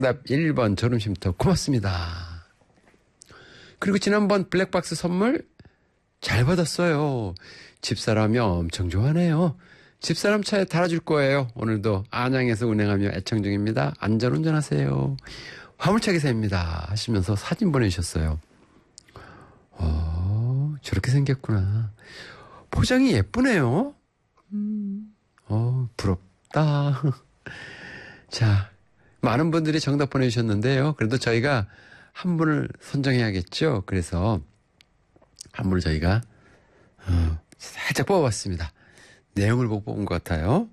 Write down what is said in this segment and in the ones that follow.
정답 1번 졸음쉼터 고맙습니다. 그리고 지난번 블랙박스 선물 잘 받았어요. 집사람이 엄청 좋아하네요. 집사람 차에 달아줄 거예요. 오늘도 안양에서 운행하며 애청 중입니다. 안전운전하세요. 화물차 기사입니다. 하시면서 사진 보내주셨어요. 저렇게 생겼구나. 포장이 예쁘네요. 부럽다. 자, 많은 분들이 정답 보내주셨는데요. 그래도 저희가 한 분을 선정해야겠죠. 그래서 한 분을 저희가 살짝 뽑아봤습니다. 내용을 보고 뽑은 것 같아요.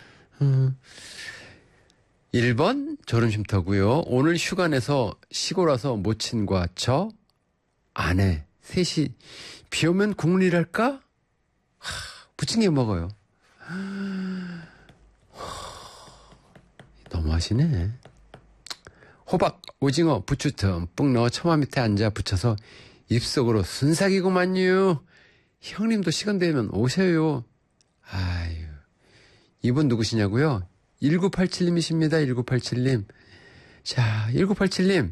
1번 졸음쉼터고요. 오늘 휴가 내서 시골 와서 모친과 저 아내 셋이 비 오면 국물 일할까? 부침개 먹어요. 너무하시네. 호박, 오징어, 부추 듬뿍 넣어 처마 밑에 앉아 붙여서 입속으로 순삭이구만요. 형님도 시간 되면 오세요. 아유, 이분 누구시냐고요? 1987님이십니다. 1987님. 자, 1987님.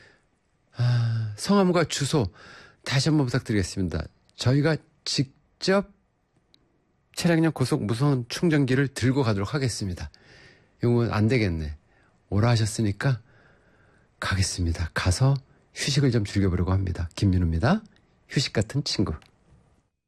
성함과 주소 다시 한번 부탁드리겠습니다. 저희가 직접 차량용 고속 무선 충전기를 들고 가도록 하겠습니다. 이건 안 되겠네. 오라 하셨으니까 가겠습니다. 가서 휴식을 좀 즐겨보려고 합니다. 김민우입니다. 휴식 같은 친구.